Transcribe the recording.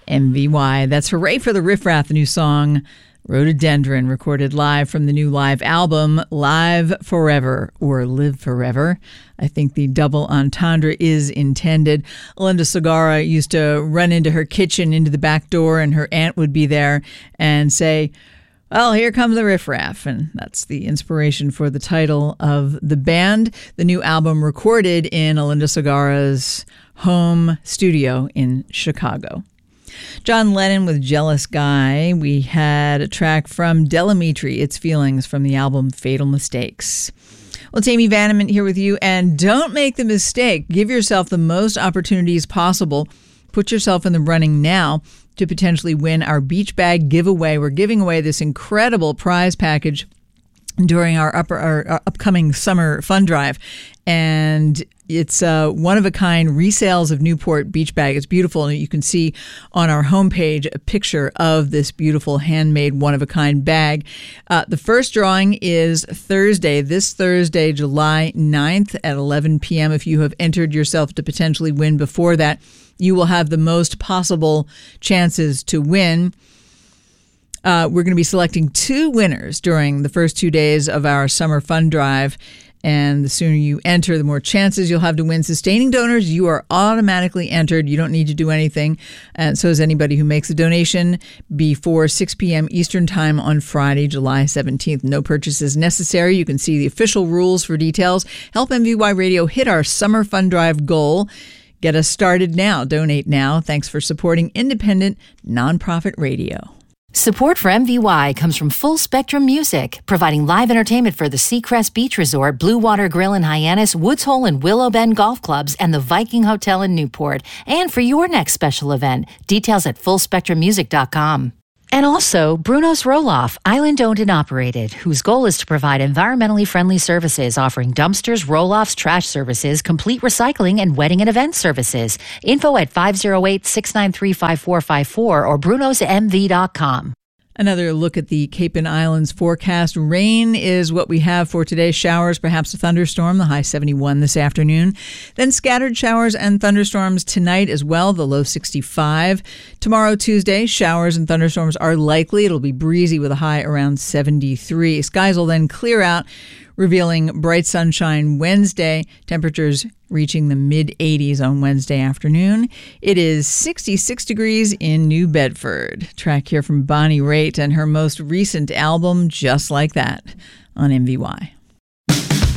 MVY. That's Hooray for the Riff Raff, the new song Rhododendron, recorded live from the new live album Live Forever, or Live Forever. I think the double entendre is intended. Linda Segarra used to run into her kitchen, into the back door, and her aunt would be there and say, well, here comes the Riff Raff, and that's the inspiration for the title of the band. The new album recorded in Linda Segarra's home studio in Chicago. John Lennon with Jealous Guy. We had a track from Delamitri, It's Feelings, from the album Fatal Mistakes. Well, it's Amy Vanneman here with you, and don't make the mistake. Give yourself the most opportunities possible. Put yourself in the running now to potentially win our beach bag giveaway. We're giving away this incredible prize package during our upcoming summer fun drive. And it's one-of-a-kind resales of Newport beach bag. It's beautiful, and you can see on our homepage a picture of this beautiful handmade one-of-a-kind bag. The first drawing is this Thursday, July 9th at 11 p.m. If you have entered yourself to potentially win before that, you will have the most possible chances to win. We're going to be selecting 2 winners during the first 2 days of our summer fun drive. And the sooner you enter, the more chances you'll have to win. Sustaining donors, you are automatically entered. You don't need to do anything. And so is anybody who makes a donation before 6 p.m. Eastern Time on Friday, July 17th. No purchases necessary. You can see the official rules for details. Help MVY Radio hit our summer fun drive goal. Get us started now. Donate now. Thanks for supporting independent, nonprofit radio. Support for MVY comes from Full Spectrum Music, providing live entertainment for the Seacrest Beach Resort, Blue Water Grill in Hyannis, Woods Hole and Willow Bend Golf Clubs, and the Viking Hotel in Newport. And for your next special event, details at fullspectrummusic.com. And also, Bruno's Roll-Off, island-owned and operated, whose goal is to provide environmentally friendly services, offering dumpsters, roll-offs, trash services, complete recycling, and wedding and event services. Info at 508-693-5454 or brunosmv.com. Another look at the Cape and Islands forecast. Rain is what we have for today. Showers, perhaps a thunderstorm, the high 71 this afternoon. Then scattered showers and thunderstorms tonight as well, the low 65. Tomorrow, Tuesday, showers and thunderstorms are likely. It'll be breezy with a high around 73. Skies will then clear out, revealing bright sunshine Wednesday. Temperatures reaching the mid-80s on Wednesday afternoon. It is 66 degrees in New Bedford. Track here from Bonnie Raitt and her most recent album, Just Like That, on MVY.